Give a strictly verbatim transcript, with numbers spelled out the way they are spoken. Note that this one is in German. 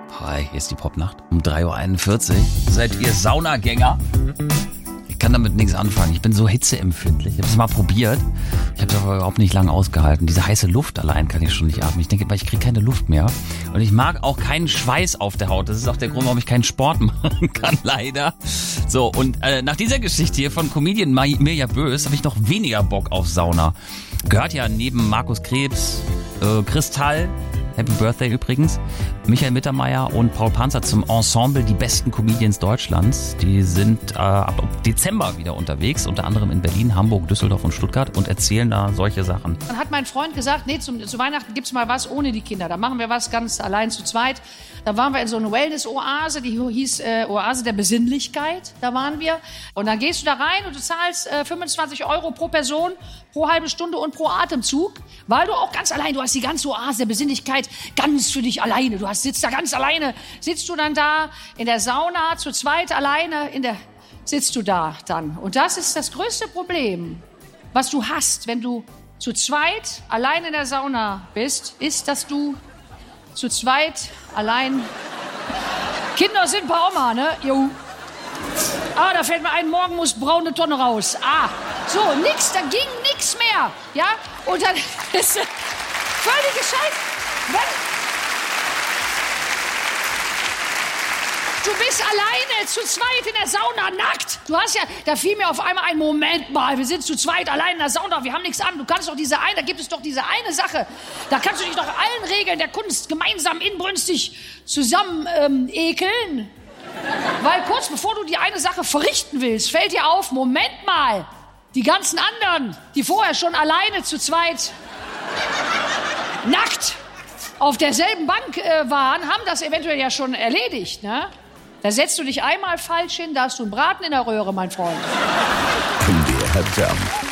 Hi, hier ist die Popnacht um drei Uhr einundvierzig. Seid ihr Saunagänger? Ich kann damit nichts anfangen. Ich bin so hitzeempfindlich. Ich habe es mal probiert. Ich habe es aber überhaupt nicht lange ausgehalten. Diese heiße Luft allein kann ich schon nicht atmen. Ich denke, ich kriege keine Luft mehr. Und ich mag auch keinen Schweiß auf der Haut. Das ist auch der Grund, warum ich keinen Sport machen kann, leider. So, und äh, nach dieser Geschichte hier von Comedian Mirja Bös habe ich noch weniger Bock auf Sauna. Gehört ja neben Markus Krebs, äh, Kristall, Happy Birthday übrigens, Michael Mittermeier und Paul Panzer zum Ensemble Die besten Comedians Deutschlands. Die sind äh, ab Dezember wieder unterwegs, unter anderem in Berlin, Hamburg, Düsseldorf und Stuttgart und erzählen da solche Sachen. Dann hat mein Freund gesagt, nee, zum, zu Weihnachten gibt's mal was ohne die Kinder. Da machen wir was ganz allein zu zweit. Da waren wir in so einer Wellness-Oase, die hieß äh, Oase der Besinnlichkeit. Da waren wir. Und dann gehst du da rein und du zahlst äh, fünfundzwanzig Euro pro Person, pro halbe Stunde und pro Atemzug, weil du auch ganz allein, du hast die ganze Oase der Besinnlichkeit ganz für dich alleine. Du hast, sitzt da ganz alleine, sitzt du dann da in der Sauna, zu zweit alleine, in der, sitzt du da dann. Und das ist das größte Problem, was du hast, wenn du zu zweit allein in der Sauna bist, ist, dass du zu zweit allein... Kinder sind bei Oma, ne? Jo. Ah, da fällt mir ein, morgen muss braune Tonne raus. Ah, so, nix, da ging nix mehr. Ja, und dann ist völlig gescheit. Du bist alleine, zu zweit in der Sauna, nackt. Du hast ja, da fiel mir auf einmal ein, Moment mal, wir sind zu zweit allein in der Sauna, wir haben nichts an. Du kannst doch diese eine, da gibt es doch diese eine Sache. Da kannst du dich doch allen Regeln der Kunst gemeinsam inbrünstig zusammen ähm, ekeln. Weil kurz bevor du die eine Sache verrichten willst, fällt dir auf, Moment mal, die ganzen anderen, die vorher schon alleine zu zweit nackt auf derselben Bank äh, waren, haben das eventuell ja schon erledigt, ne? Da setzt du dich einmal falsch hin, da hast du einen Braten in der Röhre, mein Freund. M D R Jump.